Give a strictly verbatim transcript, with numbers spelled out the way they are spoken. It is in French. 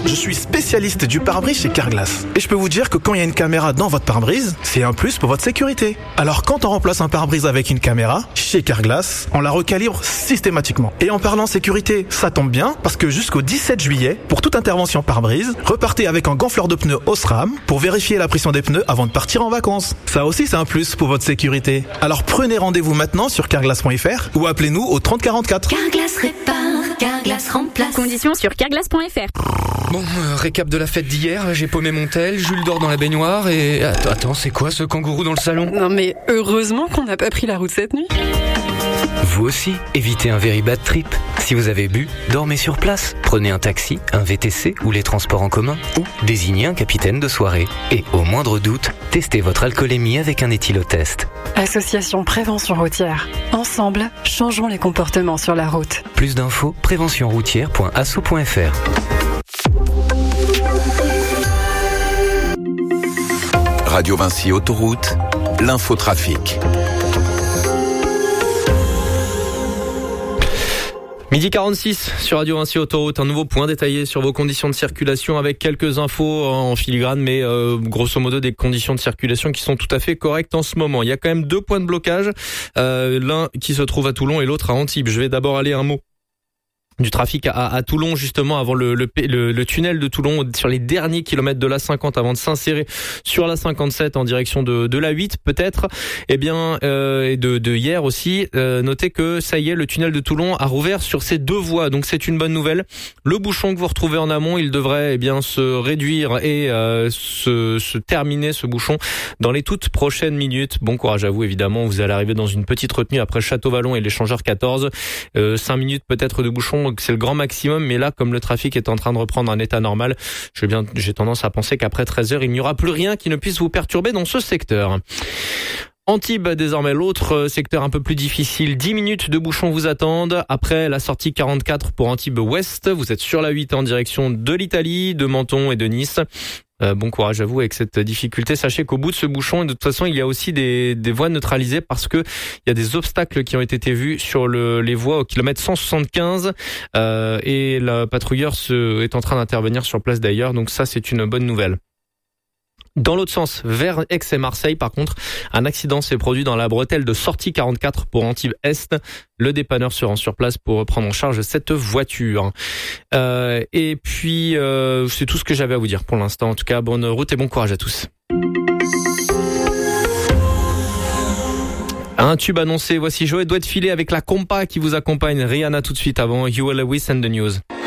Je suis spécialiste du pare-brise chez Carglass. Et je peux vous dire que quand il y a une caméra dans votre pare-brise, c'est un plus pour votre sécurité. Alors quand on remplace un pare-brise avec une caméra, chez Carglass, on la recalibre systématiquement. Et en parlant sécurité, ça tombe bien, parce que jusqu'au dix-sept juillet, pour toute intervention pare-brise, repartez avec un gonfleur de pneus Osram pour vérifier la pression des pneus avant de partir en vacances. Ça aussi, c'est un plus pour votre sécurité. Alors prenez rendez-vous maintenant sur carglass point f r ou appelez-nous au trente quarante-quatre. Carglass répare, Carglass remplace. Conditions sur carglass point f r. Bon, euh, récap de la fête d'hier, j'ai paumé mon tel, Jules dort dans la baignoire et... Attends, attends, c'est quoi ce kangourou dans le salon? Non mais heureusement qu'on n'a pas pris la route cette nuit. Vous aussi, évitez un very bad trip. Si vous avez bu, dormez sur place. Prenez un taxi, un V T C ou les transports en commun. Ou désignez un capitaine de soirée. Et au moindre doute, testez votre alcoolémie avec un éthylotest. Association Prévention Routière. Ensemble, changeons les comportements sur la route. Plus d'infos, prévention routière point asso point f r. Radio Vinci Autoroute, l'infotrafic. Midi quarante-six sur Radio Vinci Autoroute, un nouveau point détaillé sur vos conditions de circulation avec quelques infos en filigrane, mais euh, grosso modo des conditions de circulation qui sont tout à fait correctes en ce moment. Il y a quand même deux points de blocage, euh, l'un qui se trouve à Toulon et l'autre à Antibes. Je vais d'abord aller un mot du trafic à, à Toulon, justement, avant le, le, le, le tunnel de Toulon, sur les derniers kilomètres de la cinquante, avant de s'insérer sur la cinquante-sept en direction de, de la huit, peut-être. Eh bien, euh, et de, de hier aussi, euh, notez que ça y est, le tunnel de Toulon a rouvert sur ses deux voies, donc c'est une bonne nouvelle. Le bouchon que vous retrouvez en amont, il devrait eh bien se réduire et euh, se, se terminer, ce bouchon, dans les toutes prochaines minutes. Bon courage à vous, évidemment, vous allez arriver dans une petite retenue après Château-Vallon et l'échangeur quatorze. Euh, cinq minutes peut-être de bouchon, c'est le grand maximum, mais là, comme le trafic est en train de reprendre un état normal, j'ai bien, j'ai tendance à penser qu'après treize heures, il n'y aura plus rien qui ne puisse vous perturber dans ce secteur. Antibes, désormais, l'autre secteur un peu plus difficile. dix minutes de bouchon vous attendent. Après la sortie quarante-quatre pour Antibes Ouest, vous êtes sur la huit en direction de l'Italie, de Menton et de Nice. Euh, bon courage à vous avec cette difficulté. Sachez qu'au bout de ce bouchon, de toute façon, il y a aussi des, des voies neutralisées parce que il y a des obstacles qui ont été vus sur le, les voies au kilomètre cent soixante-quinze euh, et le patrouilleur se, est en train d'intervenir sur place d'ailleurs. Donc ça, c'est une bonne nouvelle. Dans l'autre sens, vers Aix et Marseille, par contre, un accident s'est produit dans la bretelle de sortie quarante-quatre pour Antibes Est. Le dépanneur se rend sur place pour prendre en charge cette voiture. Euh, et puis, euh, c'est tout ce que j'avais à vous dire pour l'instant. En tout cas, bonne route et bon courage à tous. Un tube annoncé, voici Joey doit filer avec la compa qui vous accompagne. Rihanna tout de suite avant You Will Lewis and the News.